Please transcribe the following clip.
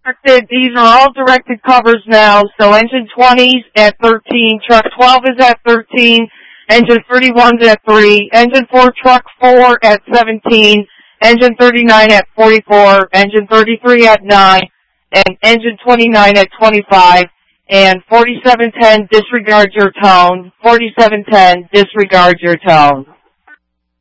These are all directed covers now, so engine 20's at 13, truck 12 is at 13, engine 31's at 3, engine 4, truck 4 at 17, engine 39 at 44, engine 33 at 9, and engine 29 at 25, and 4710, disregard your tone, 4710, disregard your tone.